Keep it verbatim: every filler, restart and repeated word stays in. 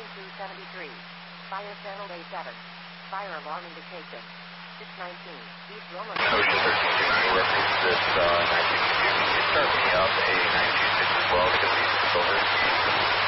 two seventy-three. Fire channel A seven. Fire alarm indication. six nineteen. East Roma. Ocean thirteen two nine, reference this uh, nine two two. Can you start me up a nine two six as well because he's over.